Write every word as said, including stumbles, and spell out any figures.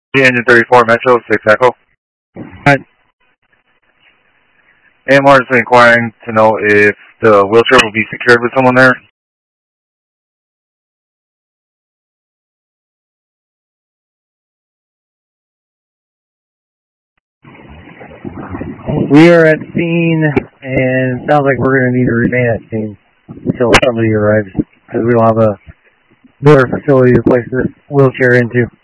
Engine thirty-four Metro, six Echo. Hi. A M R is inquiring to know if the wheelchair will be secured with someone there. We are at scene, and it sounds like we're going to need to remain at scene until somebody arrives, because we don't have a better facility to place this wheelchair into.